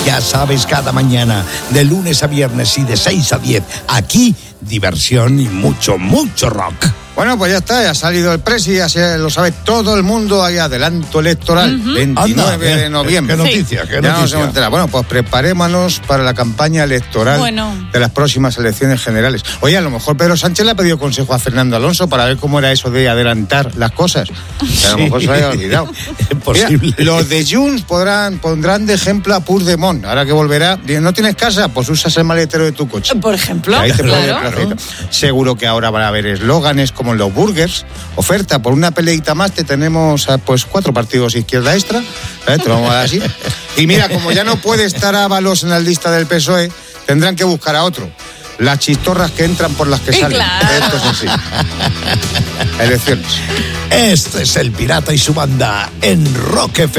Ya sabes, cada mañana, de lunes a viernes y de 6 a 10, aquí, diversión y mucho, mucho rock. Bueno, pues ya está, ya ha salido el presi, ya lo sabe todo el mundo, hay adelanto electoral, 29 de noviembre. ¿Qué noticia? ¿Qué ya noticia? nos hemos enterado. Bueno, pues preparémonos para la campaña electoral de las próximas elecciones generales. Oye, a lo mejor Pedro Sánchez le ha pedido consejo a Fernando Alonso para ver cómo era eso de adelantar las cosas. Que a lo mejor se lo haya olvidado. Es posible. Mira, los de Junts pondrán de ejemplo a Puigdemont, ahora que volverá. ¿No tienes casa? Pues usas el maletero de tu coche. Por ejemplo, ahí te claro. Seguro que ahora van a haber eslóganes como en los burgers. Oferta por una peleita más, te tenemos pues 4 partidos izquierda extra. Te lo vamos a dar así. Y mira, como ya no puede estar Ábalos en la lista del PSOE, tendrán que buscar a otro. Las chistorras que entran por las que salen. Claro. Esto es así. Elecciones. Este es El Pirata y su banda en Rock FM.